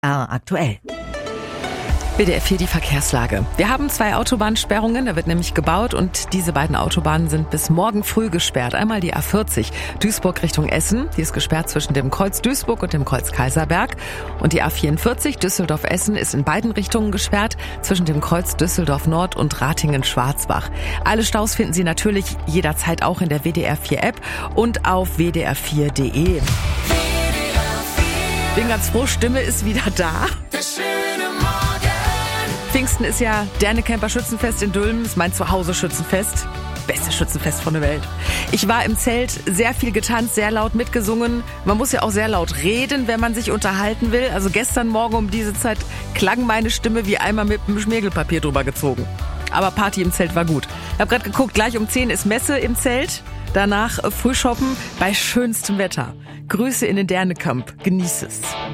aktuell. WDR 4 die Verkehrslage. Wir haben 2 Autobahnsperrungen, da wird nämlich gebaut und diese beiden Autobahnen sind bis morgen früh gesperrt. Einmal die A40 Duisburg Richtung Essen, die ist gesperrt zwischen dem Kreuz Duisburg und dem Kreuz Kaiserberg. Und die A44 Düsseldorf-Essen ist in beiden Richtungen gesperrt, zwischen dem Kreuz Düsseldorf Nord und Ratingen-Schwarzbach. Alle Staus finden Sie natürlich jederzeit auch in der WDR 4 App und auf wdr4.de. Bin ganz froh, Stimme ist wieder da. Pfingsten ist ja Dernecamper Schützenfest in Dülmen, ist mein Zuhause-Schützenfest. Beste Schützenfest von der Welt. Ich war im Zelt, sehr viel getanzt, sehr laut mitgesungen. Man muss ja auch sehr laut reden, wenn man sich unterhalten will. Also gestern Morgen um diese Zeit klang meine Stimme wie einmal mit einem Schmirgelpapier drüber gezogen. Aber Party im Zelt war gut. Ich habe gerade geguckt, gleich um 10 ist Messe im Zelt. Danach Frühshoppen bei schönstem Wetter. Grüße in den Dernecamp. Genieß es.